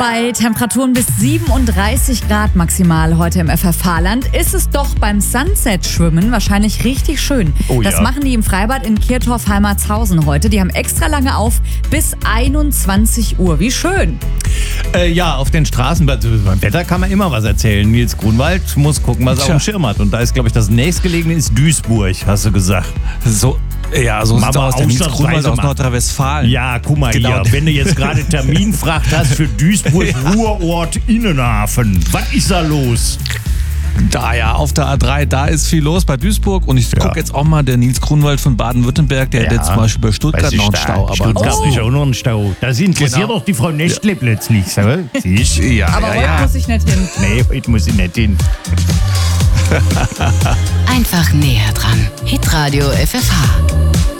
Bei Temperaturen bis 37 Grad maximal heute im FFH-Land ist es doch beim Sunset-Schwimmen wahrscheinlich richtig schön. Oh ja. Das machen die im Freibad in Kirchhoff-Heimatshausen heute. Die haben extra lange auf bis 21 Uhr. Wie schön. Ja, auf den Straßen, beim Wetter kann man immer was erzählen. Nils Grunwald muss gucken, was er auf dem Schirm hat. Und da ist, glaube ich, das nächstgelegene ist Duisburg, hast du gesagt. So sieht's aus. Der Nils Grunwald aus mal. Nordrhein-Westfalen. Ja, guck mal Genau. hier, wenn du jetzt gerade Terminfracht hast für Duisburg Ruhrort Innenhafen, was ist da los? Da ja, auf der A3, da ist viel los bei Duisburg. Und ich gucke jetzt auch mal, der Nils Grunwald von Baden-Württemberg, der hat jetzt zum Beispiel bei Stuttgart noch einen Stau. Aber Stuttgart ist auch noch ein Stau. Das interessiert doch die Frau Nestle plötzlich. So. Siehst du? ja, Aber heute muss ich nicht hin. Nee, heute muss ich nicht hin. Einfach näher dran. Hitradio FFH.